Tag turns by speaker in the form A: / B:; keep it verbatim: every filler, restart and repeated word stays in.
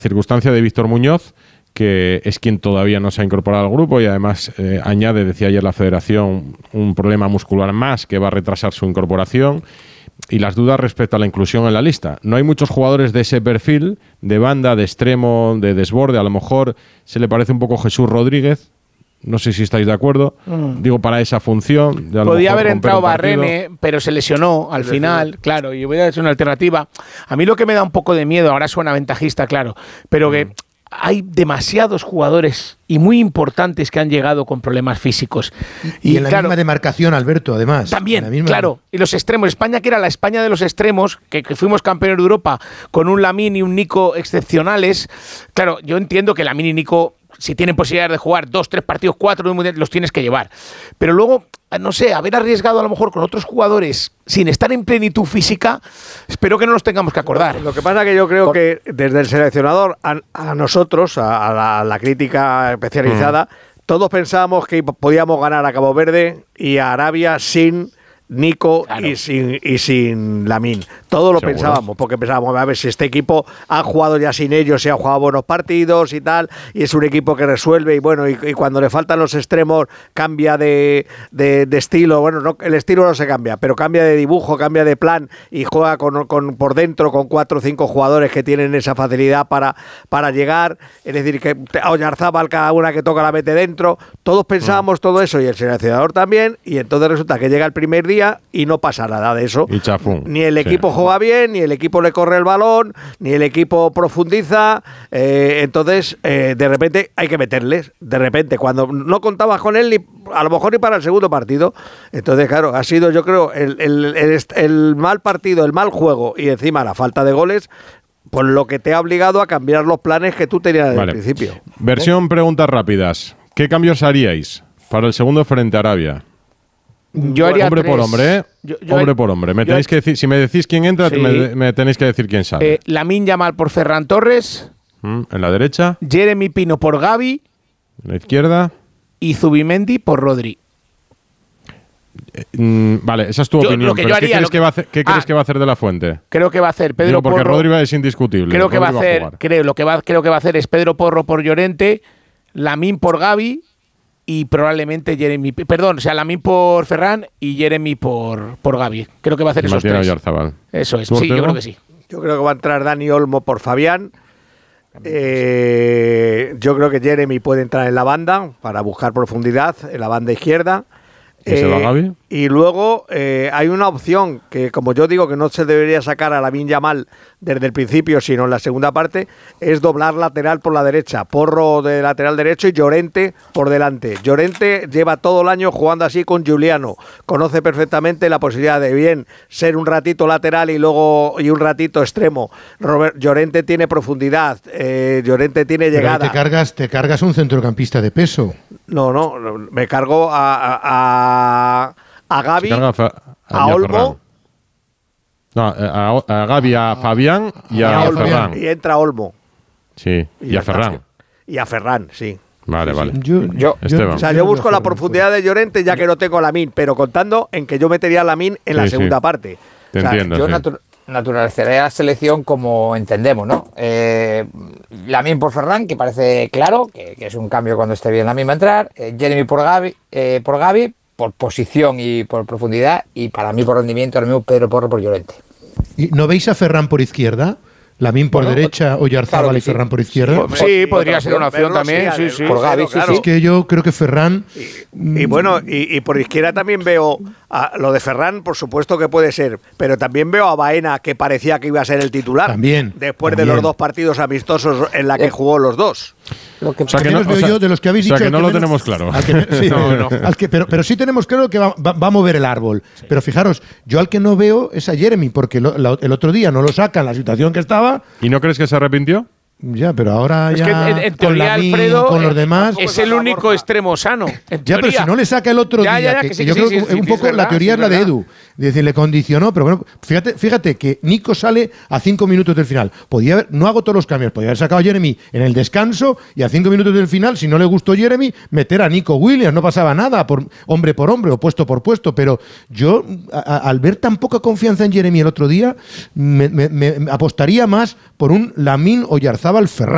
A: circunstancia de Víctor Muñoz, que es quien todavía no se ha incorporado al grupo y además eh, añade, decía ayer la Federación, un problema muscular más que va a retrasar su incorporación, y las dudas respecto a la inclusión en la lista. No hay muchos jugadores de ese perfil, de banda, de extremo, de desborde. A lo mejor se le parece un poco Jesús Rodríguez. No sé si estáis de acuerdo. Mm. Digo, para esa función. De
B: Podía haber entrado Barrene, pero se lesionó al se final. Lesionó. Claro, y voy a decir una alternativa. A mí lo que me da un poco de miedo, ahora suena ventajista, claro, pero mm. que hay demasiados jugadores y muy importantes que han llegado con problemas físicos.
C: Y, y en la claro, misma demarcación, Alberto, además.
B: También,
C: misma...
B: claro. Y los extremos. España, que era la España de los extremos, que, que fuimos campeones de Europa con un Lamine y un Nico excepcionales. Claro, yo entiendo que Lamine y Nico, si tienen posibilidad de jugar dos, tres partidos, cuatro, los tienes que llevar. Pero luego, no sé, haber arriesgado a lo mejor con otros jugadores sin estar en plenitud física, espero que no nos tengamos que acordar.
D: Lo que pasa es que yo creo que desde el seleccionador a, a nosotros, a, a, la, a la crítica especializada, mm. todos pensábamos que podíamos ganar a Cabo Verde y a Arabia sin Nico claro. y sin y sin Lamine. Todos lo ¿Seguro? pensábamos, porque pensábamos, a ver si este equipo ha jugado ya sin ellos, se ha jugado buenos partidos y tal, y es un equipo que resuelve, y bueno, y, y cuando le faltan los extremos, cambia de, de, de estilo, bueno, no, el estilo no se cambia, pero cambia de dibujo, cambia de plan, y juega con, con por dentro con cuatro o cinco jugadores que tienen esa facilidad para, para llegar, es decir, que a Oyarzábal cada una que toca la mete dentro, todos pensábamos mm. todo eso, y el seleccionador también, y entonces resulta que llega el primer día y no pasa nada de eso.
A: Y chafún.
D: Ni el equipo
A: sí.
D: juega bien, ni el equipo le corre el balón, ni el equipo profundiza. Eh, entonces, eh, de repente hay que meterles. De repente, cuando no contabas con él, ni, a lo mejor ni para el segundo partido. Entonces, claro, ha sido, yo creo, el, el, el, el mal partido, el mal juego y encima la falta de goles, por lo que te ha obligado a cambiar los planes que tú tenías desde vale. el principio.
A: Versión ¿Eh? preguntas rápidas. ¿Qué cambios haríais para el segundo frente a Arabia?
B: Yo haría
A: hombre
B: tres.
A: por hombre, ¿eh? yo, yo hombre por hombre. Me tenéis que decir, si me decís quién entra, sí. me, me tenéis que decir quién sale.
B: Eh, Lamine Yamal por Ferran Torres.
A: Mm, en la derecha.
B: Jeremy Pino por Gavi.
A: En la izquierda.
B: Y Zubimendi por Rodri.
A: Eh, mm, vale, esa es tu
B: yo,
A: opinión.
B: Que
A: pero
B: haría,
A: ¿qué crees,
B: que,
A: que, va a hacer, ¿qué
B: ah,
A: crees que va a hacer De La Fuente?
B: Creo que va a hacer Pedro
A: Digo, porque
B: Porro.
A: Rodri es indiscutible.
B: Creo que
A: Rodri
B: va a hacer,
A: va a
B: creo, lo que va, creo que va a hacer es Pedro Porro por Llorente, Lamine por Gavi. Y probablemente Jeremy, perdón, o sea, Lamine por Ferran y Jeremy por, por Gavi. Creo que va a hacer esos tres.
A: Oyarzábal.
B: Eso es, sí, yo creo que sí.
D: Yo creo que va a entrar Dani Olmo por Fabián. Eh, yo creo que Jeremy puede entrar en la banda para buscar profundidad en la banda izquierda.
A: ¿Y se va Gavi?
D: Y luego eh, hay una opción que, como yo digo, que no se debería sacar a Lamine Yamal desde el principio, sino en la segunda parte, es doblar lateral por la derecha. Porro de lateral derecho y Llorente por delante. Llorente lleva todo el año jugando así con Giuliano. Conoce perfectamente la posibilidad de bien ser un ratito lateral y luego y un ratito extremo. Robert, Llorente tiene profundidad, eh, Llorente tiene llegada.
C: Pero te cargas, te cargas un centrocampista de peso.
D: No, no, me cargo a... a, a a Gavi, a, a, a Olmo,
A: no, a, a Gavi, a Fabián y a,
D: a Olmo,
A: Ferran.
D: Y entra Olmo.
A: Sí, y, y a Ferran.
D: Y a Ferran, sí.
A: Vale,
D: sí,
A: vale.
D: Sí. Yo, yo,
A: Esteban.
D: O sea, yo busco la profundidad de Llorente ya que no tengo a Lamine, pero contando en que yo metería a Lamine en sí, la segunda sí. parte.
A: Te
E: o sea,
A: entiendo.
E: Yo
A: sí.
E: natu naturalizaré la selección como entendemos, ¿no? Eh, Lamine por Ferran, que parece claro, que, que es un cambio cuando esté bien Lamine va a entrar. Eh, Jeremy por Gavi, eh, por Gavi. por posición y por profundidad, y para mí por rendimiento, ahora mismo Pedro Porro por Llorente.
C: ¿Y no veis a Ferran por izquierda? Lamine por bueno, derecha, Oyarzábal claro y Ferran sí. por izquierda.
B: Sí, sí podría ser una opción también. Sí, sí.
E: Por Gavi, sí,
D: claro.
E: sí.
C: Es que yo creo que Ferran...
D: Y, y bueno, y, y por izquierda también veo a, lo de Ferran, por supuesto que puede ser, pero también veo a Baena, que parecía que iba a ser el titular.
C: También.
D: Después
C: también.
D: de los dos partidos amistosos en la que jugó los dos.
C: Lo que, o sea, que no, veo o sea, yo de los que habéis
A: o sea,
C: dicho
A: que no
C: que
A: lo
C: menos,
A: tenemos claro.
C: Al que, sí, no, no. Al que, pero, pero sí tenemos claro que va, va, va a mover el árbol. Sí. Pero fijaros, yo al que no veo es a Jeremy, porque lo, la, el otro día no lo saca en la situación que estaba.
A: ¿Y no crees que se arrepintió?
C: Ya, pero ahora
B: es
C: ya
B: que en, en
C: con
B: teoría,
C: Lamine,
B: Alfredo,
C: con los demás
B: es el único extremo sano. En
C: ya, pero si no le saca el otro
B: ya,
C: día,
B: ya, ya,
C: que,
B: que, sí,
C: que
B: que
C: yo
B: sí,
C: creo
B: sí,
C: que
B: sí,
C: un
B: sí,
C: poco
B: verdad,
C: la teoría
B: sí,
C: es la
B: verdad.
C: de Edu, es decir, le condicionó, pero bueno, fíjate, fíjate que Nico sale a cinco minutos del final. Podía haber, no hago todos los cambios, podía haber sacado a Jeremy en el descanso y a cinco minutos del final, si no le gustó Jeremy, meter a Nico Williams, no pasaba nada, por hombre por hombre o puesto por puesto, pero yo a, a, al ver tan poca confianza en Jeremy el otro día, me, me, me apostaría más por un Lamine Oyarzábal Ferran.